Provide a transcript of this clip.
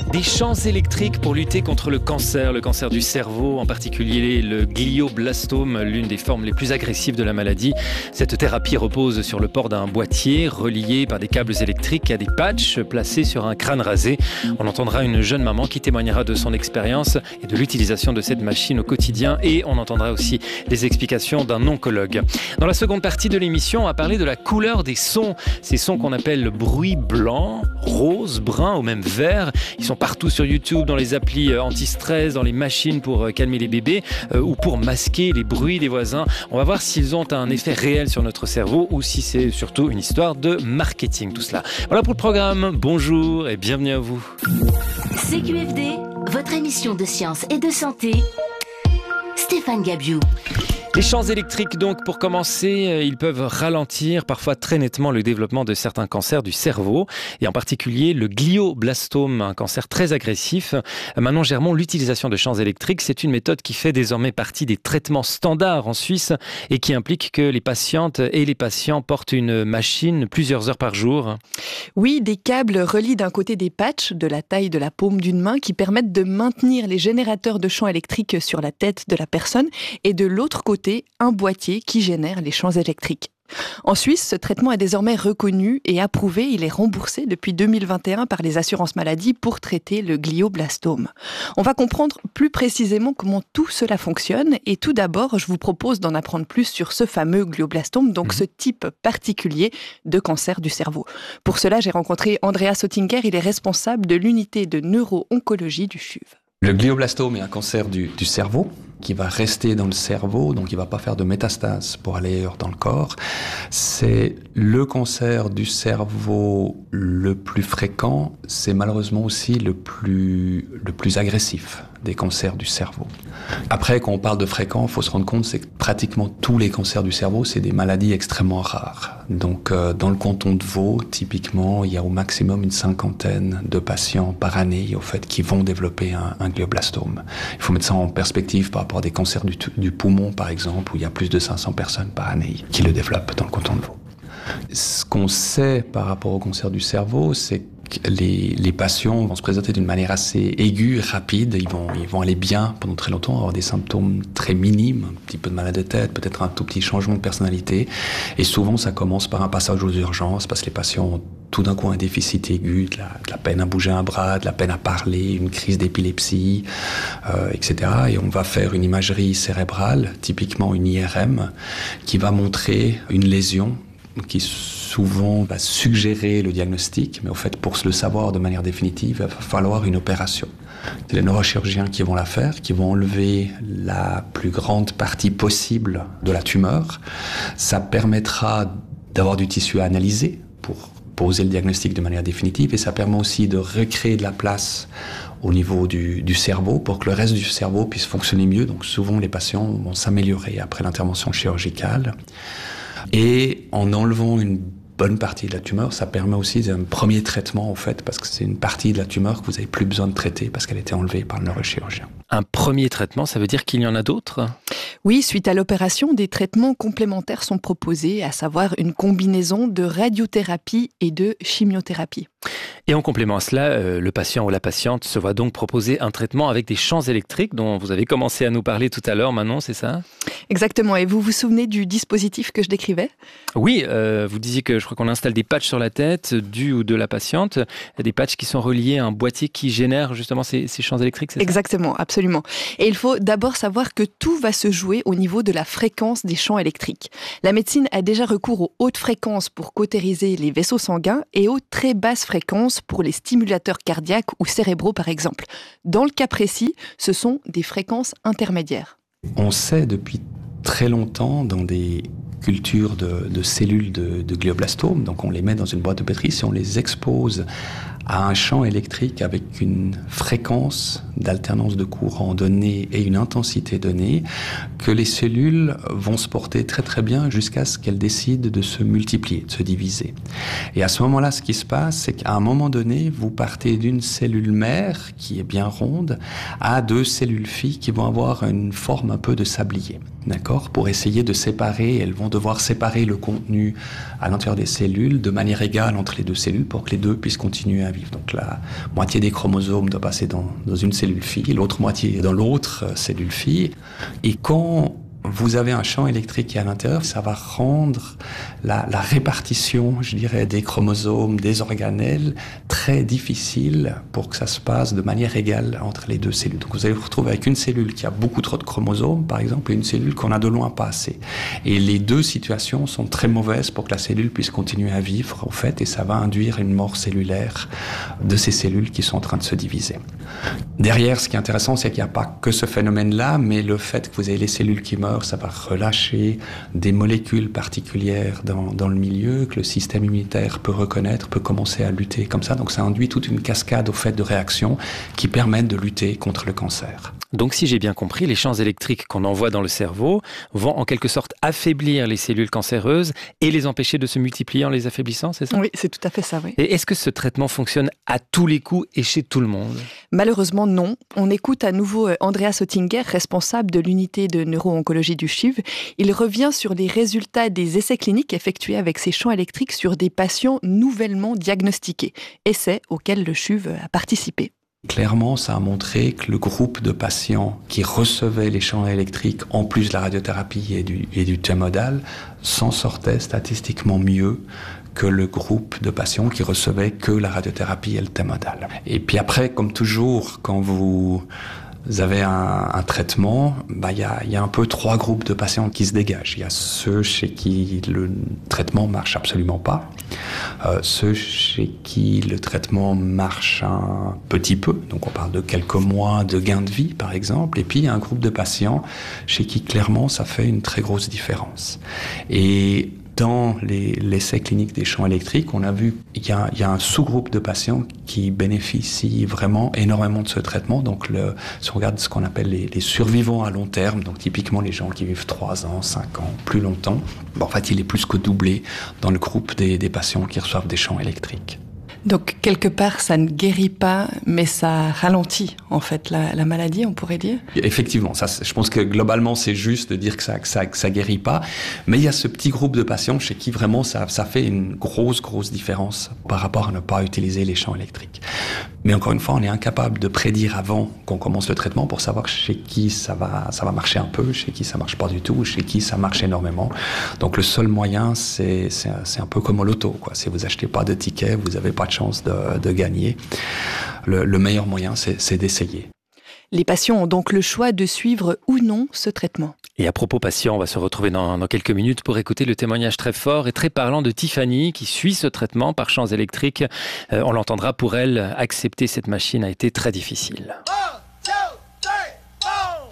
Des champs électriques pour lutter contre le cancer du cerveau, en particulier le glioblastome, l'une des formes les plus agressives de la maladie. Cette thérapie repose sur le port d'un boîtier relié par des câbles électriques à des patchs placés sur un crâne rasé. On entendra une jeune maman qui témoignera de son expérience et de l'utilisation de cette machine au quotidien, et on entendra aussi les explications d'un oncologue. Dans la seconde partie de l'émission, on va parler de la couleur des sons. Ces sons qu'on appelle bruit blanc, rose, brun ou même vert. Ils sont partout sur YouTube, dans les applis anti-stress, dans les machines pour calmer les bébés ou pour masquer les bruits des voisins. On va voir s'ils ont un effet réel sur notre cerveau ou si c'est surtout une histoire de marketing, tout cela. Voilà pour le programme. Bonjour et bienvenue à vous. CQFD, votre émission de science et de santé. Stéphane Gabiou. Les champs électriques, donc, pour commencer, ils peuvent ralentir parfois très nettement le développement de certains cancers du cerveau, et en particulier le glioblastome, un cancer très agressif. Manon Germont, l'utilisation de champs électriques, c'est une méthode qui fait désormais partie des traitements standards en Suisse et qui implique que les patientes et les patients portent une machine plusieurs heures par jour. Oui, des câbles relient d'un côté des patchs de la taille de la paume d'une main qui permettent de maintenir les générateurs de champs électriques sur la tête de la personne, et de l'autre côté, un boîtier qui génère les champs électriques. En Suisse, ce traitement est désormais reconnu et approuvé. Il est remboursé depuis 2021 par les assurances maladie pour traiter le glioblastome. On va comprendre plus précisément comment tout cela fonctionne. Et tout d'abord, je vous propose d'en apprendre plus sur ce fameux glioblastome, donc ce type particulier de cancer du cerveau. Pour cela, j'ai rencontré Andreas Oettinger. Il est responsable de l'unité de neuro-oncologie du CHUV. Le glioblastome est un cancer du cerveau qui va rester dans le cerveau, donc il ne va pas faire de métastase pour aller ailleurs dans le corps. C'est le cancer du cerveau le plus fréquent, c'est malheureusement aussi le plus agressif des cancers du cerveau. Après, quand on parle de fréquent, il faut se rendre compte, c'est que pratiquement tous les cancers du cerveau, c'est des maladies extrêmement rares. Donc, dans le canton de Vaud, typiquement, il y a au maximum une 50aine de patients par année, au fait, qui vont développer un glioblastome. Il faut mettre ça en perspective par rapport à des cancers du poumon, par exemple, où il y a plus de 500 personnes par année qui le développent dans le canton de Vaud. Ce qu'on sait par rapport au cancer du cerveau, c'est que les patients vont se présenter d'une manière assez aiguë, rapide. Ils vont aller bien pendant très longtemps, avoir des symptômes très minimes, un petit peu de mal de tête, peut-être un tout petit changement de personnalité. Et souvent, ça commence par un passage aux urgences, parce que les patients ont tout d'un coup un déficit aigu, de la peine à bouger un bras, de la peine à parler, une crise d'épilepsie, etc. Et on va faire une imagerie cérébrale, typiquement une IRM, qui va montrer une lésion qui souvent va suggérer le diagnostic, mais au fait, pour le savoir de manière définitive, il va falloir une opération. C'est les neurochirurgiens qui vont la faire, qui vont enlever la plus grande partie possible de la tumeur. Ça permettra d'avoir du tissu à analyser pour poser le diagnostic de manière définitive, et ça permet aussi de recréer de la place au niveau du cerveau pour que le reste du cerveau puisse fonctionner mieux. Donc souvent, les patients vont s'améliorer après l'intervention chirurgicale. Et en enlevant une bonne partie de la tumeur, ça permet aussi un premier traitement, en fait, parce que c'est une partie de la tumeur que vous n'avez plus besoin de traiter parce qu'elle a été enlevée par le neurochirurgien. Un premier traitement, ça veut dire qu'il y en a d'autres ? Oui, suite à l'opération, des traitements complémentaires sont proposés, à savoir une combinaison de radiothérapie et de chimiothérapie. Et en complément à cela, le patient ou la patiente se voit donc proposer un traitement avec des champs électriques dont vous avez commencé à nous parler tout à l'heure, Manon, c'est ça ? Exactement. Et vous vous souvenez du dispositif que je décrivais ? Oui, vous disiez que je crois qu'on installe des patchs sur la tête du ou de la patiente, des patchs qui sont reliés à un boîtier qui génère justement ces champs électriques, c'est ça ? Exactement, absolument. Et il faut d'abord savoir que tout va se jouer au niveau de la fréquence des champs électriques. La médecine a déjà recours aux hautes fréquences pour cautériser les vaisseaux sanguins et aux très basses fréquences pour les stimulateurs cardiaques ou cérébraux par exemple. Dans le cas précis, ce sont des fréquences intermédiaires. On sait depuis très longtemps dans des cultures de cellules de glioblastome, donc on les met dans une boîte de pétri, si on les expose à un champ électrique avec une fréquence d'alternance de courant donnée et une intensité donnée, que les cellules vont se porter très très bien jusqu'à ce qu'elles décident de se multiplier, de se diviser. Et à ce moment-là, ce qui se passe, c'est qu'à un moment donné, vous partez d'une cellule mère qui est bien ronde à deux cellules filles qui vont avoir une forme un peu de sablier, d'accord ? Pour essayer de séparer, elles vont devoir séparer le contenu à l'intérieur des cellules de manière égale entre les deux cellules pour que les deux puissent continuer à vivre vivre. Donc la moitié des chromosomes doit passer dans une cellule fille, l'autre moitié dans l'autre cellule fille. Et quand vous avez un champ électrique qui est à l'intérieur, ça va rendre la répartition, je dirais, des chromosomes, des organelles, très difficile pour que ça se passe de manière égale entre les deux cellules. Donc vous allez vous retrouver avec une cellule qui a beaucoup trop de chromosomes, par exemple, et une cellule qu'on a de loin pas assez. Et les deux situations sont très mauvaises pour que la cellule puisse continuer à vivre, en fait, et ça va induire une mort cellulaire de ces cellules qui sont en train de se diviser. Derrière, ce qui est intéressant, c'est qu'il n'y a pas que ce phénomène-là, mais le fait que vous ayez les cellules qui meurent, ça va relâcher des molécules particulières dans le milieu que le système immunitaire peut reconnaître, peut commencer à lutter comme ça. Donc ça induit toute une cascade au fait de réactions qui permettent de lutter contre le cancer. Donc si j'ai bien compris, les champs électriques qu'on envoie dans le cerveau vont en quelque sorte affaiblir les cellules cancéreuses et les empêcher de se multiplier en les affaiblissant, c'est ça ? Oui, c'est tout à fait ça, oui. Et est-ce que ce traitement fonctionne à tous les coups et chez tout le monde ? Malheureusement, non. On écoute à nouveau Andreas Oettinger, responsable de l'unité de neuro-oncologie du CHUV. Il revient sur les résultats des essais cliniques effectués avec ces champs électriques sur des patients nouvellement diagnostiqués. Essais auxquels le CHUV a participé. Clairement, ça a montré que le groupe de patients qui recevaient les champs électriques, en plus de la radiothérapie et du thymodal, s'en sortait statistiquement mieux que le groupe de patients qui recevaient que la radiothérapie et le thymodal. Et puis après, comme toujours, quand vous avez un traitement, y a un peu trois groupes de patients qui se dégagent. Il y a ceux chez qui le traitement marche absolument pas, ceux chez qui le traitement marche un petit peu, donc on parle de quelques mois de gain de vie par exemple, et puis il y a un groupe de patients chez qui clairement ça fait une très grosse différence. Et dans l'essai clinique des champs électriques, on a vu qu'il y a un sous-groupe de patients qui bénéficient vraiment énormément de ce traitement. Donc, si on regarde ce qu'on appelle les survivants à long terme, donc typiquement les gens qui vivent 3 ans, 5 ans, plus longtemps, en fait, il est plus que doublé dans le groupe des patients qui reçoivent des champs électriques. Donc, quelque part, ça ne guérit pas, mais ça ralentit, en fait, la maladie, on pourrait dire. Effectivement, ça, je pense que globalement, c'est juste de dire que ça guérit pas. Mais il y a ce petit groupe de patients chez qui vraiment ça fait une grosse différence par rapport à ne pas utiliser les champs électriques. Mais encore une fois, on est incapable de prédire avant qu'on commence le traitement pour savoir chez qui ça va marcher un peu, chez qui ça marche pas du tout, chez qui ça marche énormément. Donc, le seul moyen, c'est un peu comme au loto, quoi. Si vous achetez pas de ticket, vous avez pas de chance de gagner. Le meilleur moyen, c'est d'essayer. Les patients ont donc le choix de suivre ou non ce traitement. Et à propos patients, on va se retrouver dans quelques minutes pour écouter le témoignage très fort et très parlant de Tiffany qui suit ce traitement par champs électriques. On l'entendra, pour elle, accepter cette machine a été très difficile.